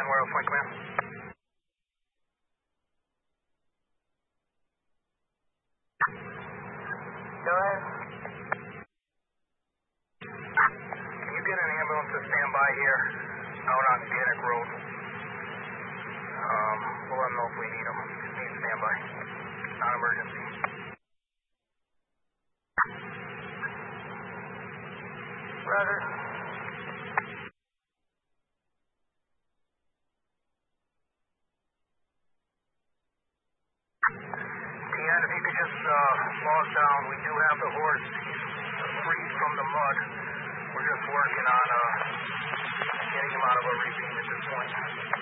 where else, Frank, man? Go ahead. Can you get an ambulance to stand by here out on Gannett Road? We'll let them know if we need them. Just need standby. Non-emergency. Roger. Deanne, if you could just log down. We do have the horse. He's freed from the mud. We're just working on getting him out of a ravine at this point.